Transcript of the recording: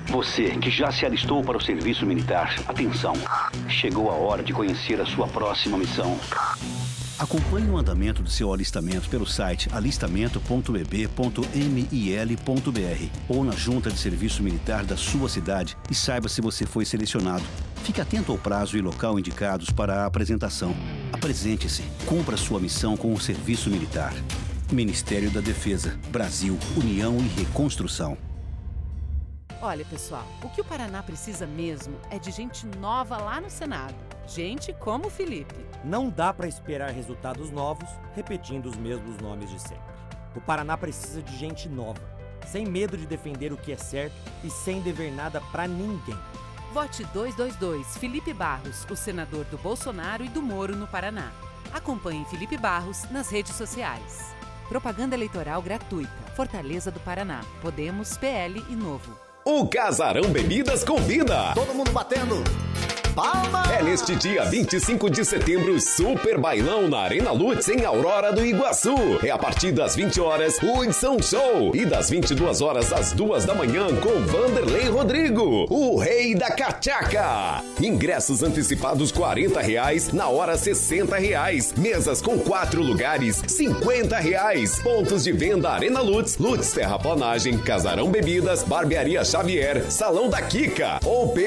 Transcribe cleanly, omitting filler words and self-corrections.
Você que já se alistou para o serviço militar, atenção. Chegou a hora de conhecer a sua próxima missão. Acompanhe o andamento do seu alistamento pelo site alistamento.eb.mil.br ou na junta de serviço militar da sua cidade e saiba se você foi selecionado. Fique atento ao prazo e local indicados para a apresentação. Apresente-se. Cumpra sua missão com o serviço militar. Ministério da Defesa, Brasil, União e Reconstrução. Olha, pessoal, o que o Paraná precisa mesmo é de gente nova lá no Senado. Gente como o Felipe. Não dá para esperar resultados novos repetindo os mesmos nomes de sempre. O Paraná precisa de gente nova, sem medo de defender o que é certo e sem dever nada para ninguém. Vote 222 Felipe Barros, o senador do Bolsonaro e do Moro no Paraná. Acompanhe Felipe Barros nas redes sociais. Propaganda eleitoral gratuita. Fortaleza do Paraná. Podemos, PL e Novo. O Casarão Bebidas convida. Todo mundo batendo palma. É neste dia 25 de setembro, Super Bailão na Arena Lutz, em Aurora do Iguaçu. É a partir das 20 horas, Hudson Show. E das 22 horas às 2 da manhã, com Vanderlei Rodrigo, o rei da cachaca. Ingressos antecipados R$40, na hora R$60. Mesas com 4 lugares, R$50. Pontos de venda Arena Lutz, Lutz Terraplanagem, Casarão Bebidas, Barbearia Xavier, Salão da Kika ou